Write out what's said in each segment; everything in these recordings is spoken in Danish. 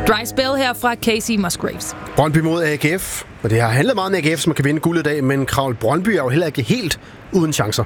Dry spell her fra Casey Musgraves. Brøndby mod AGF, og det har handlet meget om AGF, som kan vinde guld i dag, men Kravl Brøndby er jo heller ikke helt uden chancer.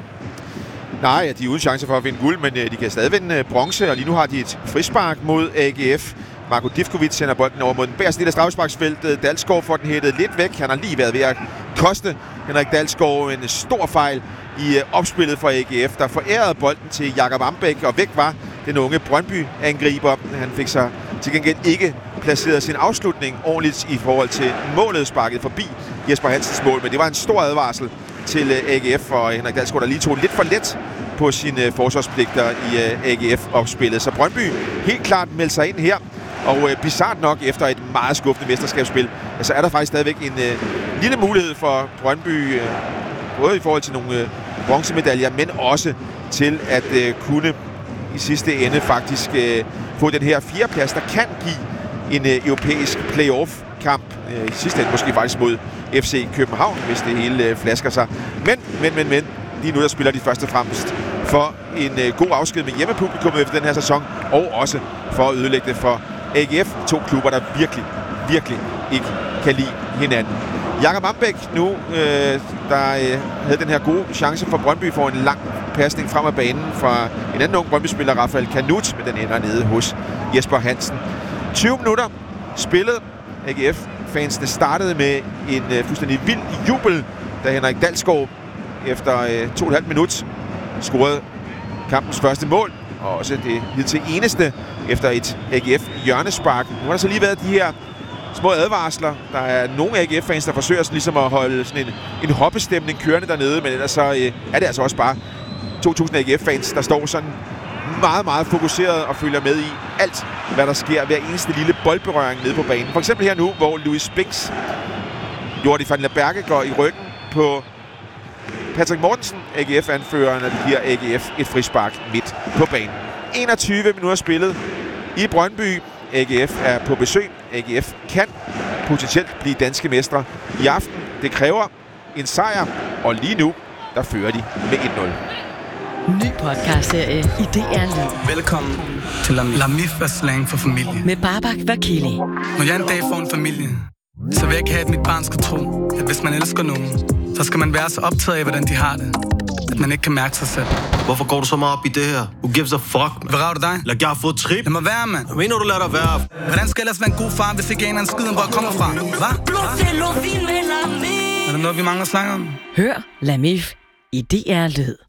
Nej, de er uden chancer for at vinde guld, men de kan stadig vinde bronze, og lige nu har de et frispark mod AGF. Marko Divkovic sender bolden over mod den bagerste del af straffesparksfeltet. Dalsgaard får den hættet lidt væk. Han har lige været ved at koste Henrik Dalsgaard en stor fejl i opspillet fra AGF, der forærede bolden til Jakob Ambæk, og væk var den unge Brøndby-angriber. Han fik sig til gengæld ikke placeret sin afslutning ordentligt i forhold til målet, sparket forbi Jesper Hansens mål, men det var en stor advarsel til AGF og Henrik Dalsgaard, der lige tog lidt for let på sine forsvarspligter i AGF-opspillet. Så Brøndby helt klart meldte sig ind her, og bizarrt nok efter et meget skuffende mesterskabsspil, så er der faktisk stadigvæk en lille mulighed for Brøndby, både i forhold til nogle bronzemedaljer, men også til at kunne i sidste ende faktisk få den her 4. plads, der kan give en europæisk playoff-kamp. I sidste ende måske faktisk mod FC København, hvis det hele flasker sig. Men lige nu der spiller de først og fremmest for en god afsked med hjemmepublikum efter den her sæson, og også for at ødelægge det for AGF. 2 klubber, der virkelig ikke kan lide hinanden. Jakob Ambæk nu, der havde den her gode chance for Brøndby for en lang pasning frem af banen fra en anden ung Brøndby-spiller, Rafael Kanut, men den ender nede hos Jesper Hansen. 20 minutter spillet. AGF-fansene startede med en fuldstændig vild jubel, da Henrik Dalsgaard efter 2,5 minut scorede kampens første mål, og også det hidtil eneste efter et AGF-hjørnespark. Nu har der så lige været de her små advarsler. Der er nogle AGF-fans, der forsøger sådan ligesom at holde sådan en hoppestemning kørende dernede, men ellers så er det altså også bare 2.000 AGF-fans, der står sådan meget fokuseret og følger med i alt, hvad der sker hver eneste lille boldberøring nede på banen. For eksempel her nu, hvor Louis Bix, Jordi van der Berge, går i ryggen på Patrick Mortensen, AGF-anføreren, og det giver AGF et frispark midt på banen. 21 minutter spillet i Brøndby. AGF er på besøg. AGF kan potentielt blive danske mestre i aften. Det kræver en sejr, og lige nu, der fører de med 1-0. Ny podcastserie i DR Lyd. Velkommen til Lamif er slang for familie. Med Babak Vakili. Når jeg en dag får en familie, så vil jeg ikke have, at mit barn skal tro, at hvis man elsker nogen, så skal man være så optaget af, hvordan de har det, at man ikke kan mærke sig selv. Hvorfor går du så meget op i det her? Who gives a fuck? Hvad rager du dig? Lad jeg få trip. Lad mig være, mand. Hvad mener du, lad dig være? Hvordan skal jeg ellers være en god far, hvis ikke en eller anden skid, hvor jeg kommer fra? Hvad? Er det noget, vi mangler at snakke om? Hør Lamif i DR Lyd.